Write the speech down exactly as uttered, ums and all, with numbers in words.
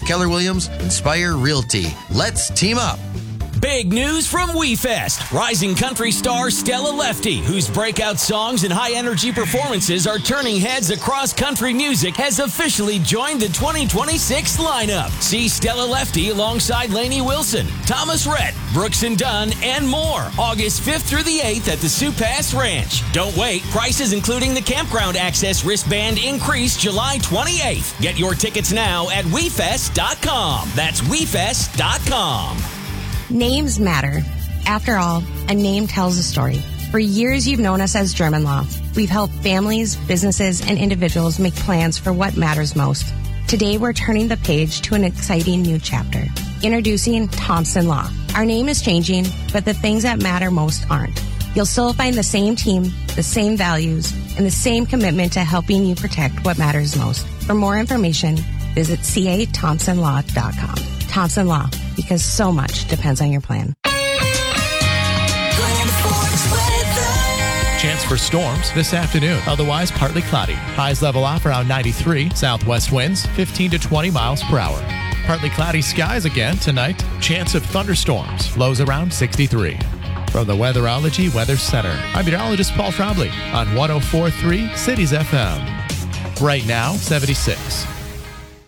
Keller Williams, Inspire Realty. Let's team up. Big news from WeFest. Rising country star Stella Lefty, whose breakout songs and high-energy performances are turning heads across country music, has officially joined the twenty twenty-six lineup. See Stella Lefty alongside Lainey Wilson, Thomas Rhett, Brooks and Dunn, and more. August fifth through the eighth at the Sioux Pass Ranch. Don't wait. Prices including the campground access wristband increase July twenty-eighth. Get your tickets now at we fest dot com. That's we fest dot com. Names matter. After all, a name tells a story. For years, you've known us as German Law. We've helped families, businesses, and individuals make plans for what matters most. Today, we're turning the page to an exciting new chapter. Introducing Thompson Law. Our name is changing, but the things that matter most aren't. You'll still find the same team, the same values, and the same commitment to helping you protect what matters most. For more information, visit c a thompson law dot com. Thompson Law, because so much depends on your plan. Chance for storms this afternoon. Otherwise, partly cloudy. Highs level off around ninety-three. Southwest winds fifteen to twenty miles per hour. Partly cloudy skies again tonight. Chance of thunderstorms. Lows around sixty-three. From the Weatherology Weather Center, I'm meteorologist Paul Trombley on one oh four point three Cities F M. Right now, seventy-six.